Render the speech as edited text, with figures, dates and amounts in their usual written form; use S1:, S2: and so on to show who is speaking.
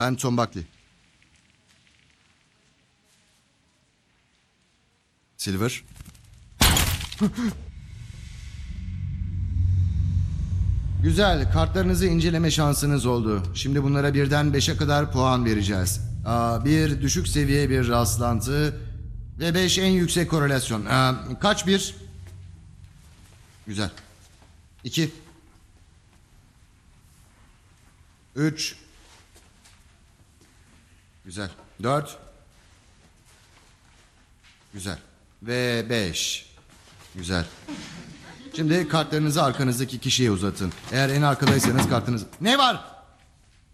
S1: Ben Tom Buckley. Silver. Güzel, kartlarınızı inceleme şansınız oldu. Şimdi bunlara birden 5'e kadar puan vereceğiz. 1 düşük seviye bir rastlantı ve 5 en yüksek korelasyon. Kaç bir? Güzel. 2 3 Güzel. 4 Güzel. Ve 5. Güzel. Şimdi kartlarınızı arkanızdaki kişiye uzatın. Eğer en arkadaysanız kartınız... Ne var?